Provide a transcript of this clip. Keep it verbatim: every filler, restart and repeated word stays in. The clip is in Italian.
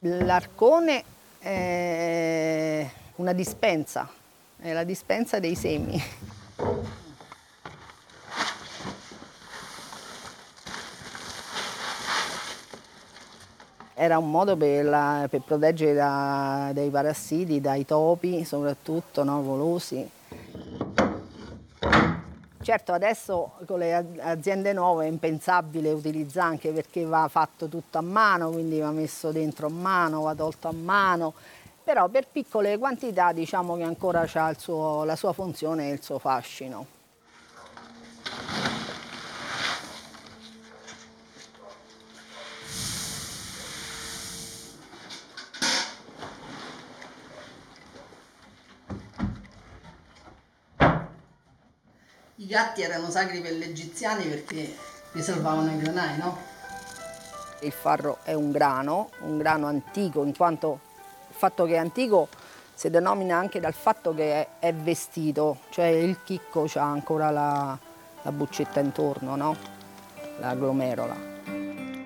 L'arcone è una dispensa, è la dispensa dei semi. Era un modo per, la, per proteggere da, dai parassiti, dai topi, soprattutto, no, golosi. Certo, adesso con le aziende nuove è impensabile utilizzare, anche perché va fatto tutto a mano, quindi va messo dentro a mano, va tolto a mano, però per piccole quantità diciamo che ancora ha il suo, la sua funzione e il suo fascino. I gatti erano sacri per gli egiziani perché li salvavano i granai, no? Il farro è un grano, un grano antico, in quanto il fatto che è antico si denomina anche dal fatto che è, è vestito, cioè il chicco ha ancora la, la buccetta intorno, no? La glomerola.